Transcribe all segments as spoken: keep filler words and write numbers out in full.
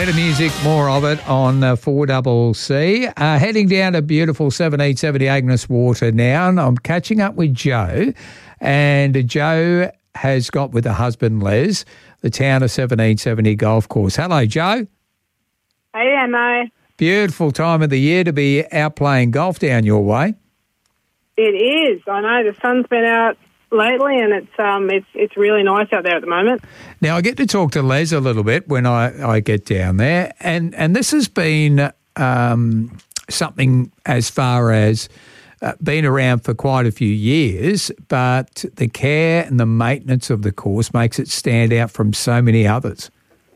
Better music, more of it on uh, four C C. Uh, heading down to beautiful seventeen seventy Agnes Water now, and I'm catching up with Joe. And Joe has got with her husband, Les, the town of seventeen seventy Golf Course. Hello, Joe. Hey, Emma. Beautiful time of the year to be out playing golf down your way. It is. I know the sun's been out lately, and it's um it's it's really nice out there at the moment. Now, I get to talk to Les a little bit when I, I get down there, and, and this has been um, something as far as uh, been around for quite a few years, but the care and the maintenance of the course makes it stand out from so many others.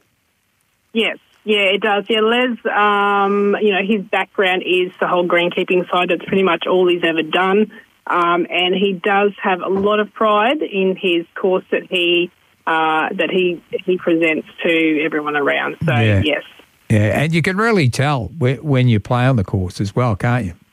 Yes, yeah, it does. Yeah, Les, um, you know, his background is the whole greenkeeping side. That's pretty much all he's ever done. Um, and he does have a lot of pride in his course that he uh, that he he presents to everyone around. So, yeah. yes. Yeah, and you can really tell when you play on the course as well, can't you?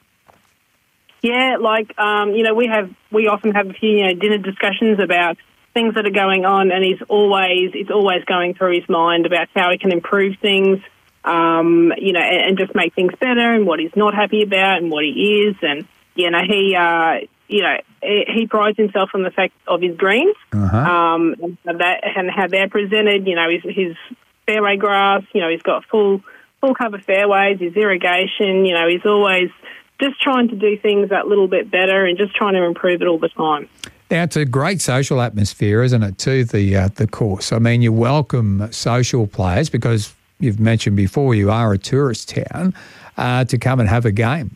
Yeah, like, um, you know, we have we often have a few, you know, dinner discussions about things that are going on, and he's always, it's always going through his mind about how he can improve things, um, you know, and, and just make things better, and what he's not happy about and what he is. And, you know, he, uh, you know, he prides himself on the fact of his greens, uh-huh. um, and, that, and how they're presented. You know, his, his fairway grass, you know, he's got full full cover fairways, his irrigation. You know, he's always just trying to do things that little bit better and just trying to improve it all the time. Now, it's a great social atmosphere, isn't it, to the uh, the course? I mean, you welcome social players because you've mentioned before you are a tourist town uh, to come and have a game.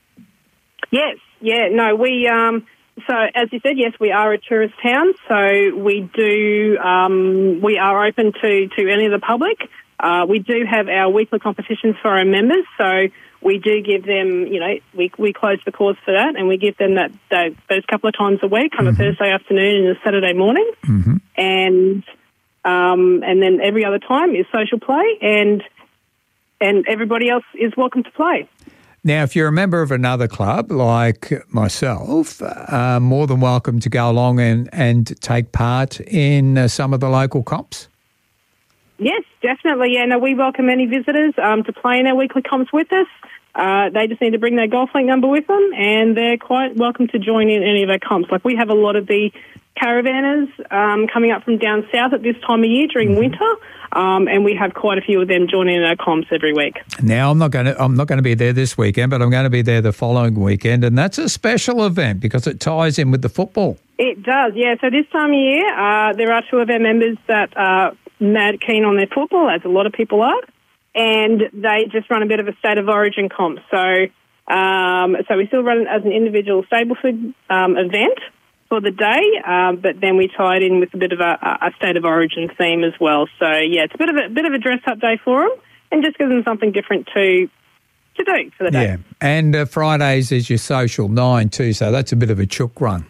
Yes, yeah, no, we, um, so as you said, yes, we are a tourist town, so we do, um, we are open to, to any of the public. Uh, we do have our weekly competitions for our members, so we do give them, you know, we we close the course for that, and we give them that, that those couple of times a week on mm-hmm. a Thursday afternoon and a Saturday morning, mm-hmm. and um, and then every other time is social play, and and everybody else is welcome to play. Now, if you're a member of another club like myself, uh, more than welcome to go along and, and take part in uh, some of the local comps. Yes, definitely. Yeah, no, we welcome any visitors um, to play in our weekly comps with us. Uh, they just need to bring their golf link number with them, and they're quite welcome to join in any of our comps. Like, we have a lot of the caravanners um, coming up from down south at this time of year during winter, um, and we have quite a few of them joining in our comps every week. Now, I'm not going to I'm not going to be there this weekend, but I'm going to be there the following weekend, and that's a special event because it ties in with the football. It does, yeah. So this time of year, uh, there are two of our members that are mad keen on their football, as a lot of people are, and they just run a bit of a state of origin comp. So, um, so we still run it as an individual Stableford um, event for the day, um, but then we tie it in with a bit of a, a state of origin theme as well. So yeah, it's a bit of a bit of a dress up day for them, and just gives them something different to to do for the day. Yeah, and uh, Fridays is your social nine too, so that's a bit of a chook run.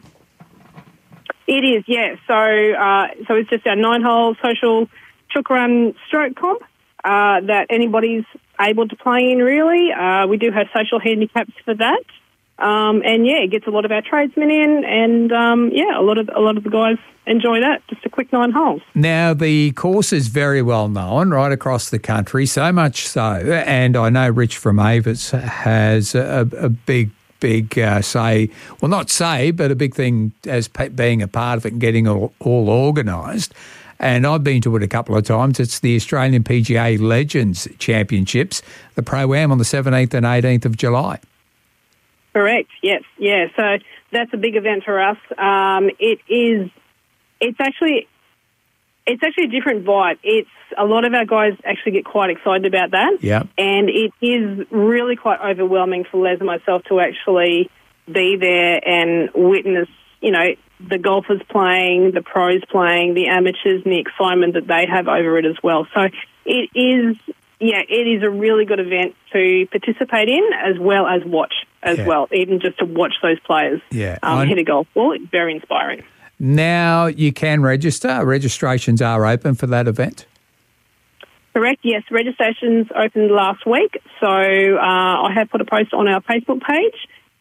It is, yeah. So, uh, so it's just our nine-hole social chook run stroke comp uh, that anybody's able to play in. Really, uh, we do have social handicaps for that. Um, and yeah, it gets a lot of our tradesmen in, and um, yeah, a lot of a lot of the guys enjoy that. Just a quick nine holes. Now, the course is very well known right across the country, so much so, and I know Rich from Avis has a, a big, big uh, say. Well, not say, but a big thing as being a part of it and getting all, all organised. And I've been to it a couple of times. It's the Australian P G A Legends Championships, the Pro-Am on the seventeenth and eighteenth of July. Correct. Yes. Yeah. So that's a big event for us. Um, it is. It's actually. It's actually a different vibe. It's a lot of our guys actually get quite excited about that. Yeah. And it is really quite overwhelming for Les and myself to actually be there and witness, you know, the golfers playing, the pros playing, the amateurs, and the excitement that they have over it as well. So it is. Yeah, it is a really good event to participate in as well as watch as yeah. well, even just to watch those players yeah. um, hit a golf ball. It's very inspiring. Now you can register. Registrations are open for that event? Correct, yes. Registrations opened last week. So uh, I have put a post on our Facebook page,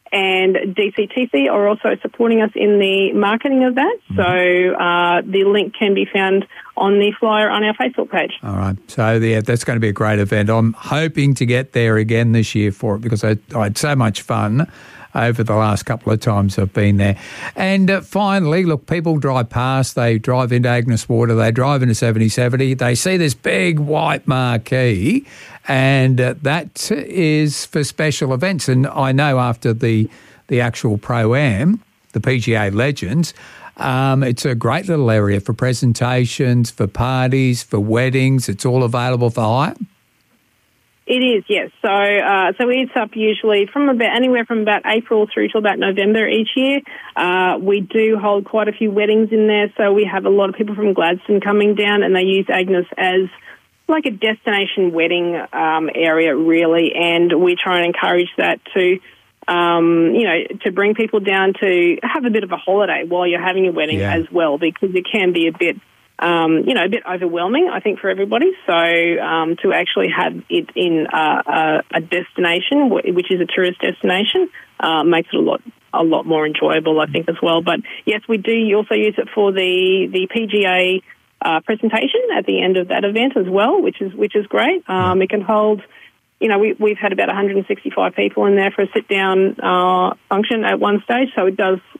and D C T C are also supporting us in the marketing of that. Mm-hmm. So uh, the link can be found on the flyer on our Facebook page. All right. So yeah, that's going to be a great event. I'm hoping to get there again this year for it because I, I had so much fun over the last couple of times I've been there. And uh, finally, look, people drive past, they drive into Agnes Water, they drive into seventy seventy, they see this big white marquee, and uh, that is for special events. And I know after the, the actual Pro-Am, the P G A Legends, um, it's a great little area for presentations, for parties, for weddings. It's all available for hire. It is, yes. So uh, so it's up usually from about anywhere from about April through to about November each year. Uh, we do hold quite a few weddings in there, so we have a lot of people from Gladstone coming down, and they use Agnes as like a destination wedding um, area, really, and we try and encourage that to, um, you know, to bring people down to have a bit of a holiday while you're having a wedding yeah. as well, because it can be a bit Um, you know, a bit overwhelming, I think, for everybody. So um, to actually have it in uh, a, a destination, which is a tourist destination, uh, makes it a lot a lot more enjoyable, I think, as well. But yes, we do also use it for the the P G A uh, presentation at the end of that event as well, which is which is great. Um, it can hold. You know, we, we've had about one hundred sixty-five people in there for a sit-down uh, function at one stage, so it does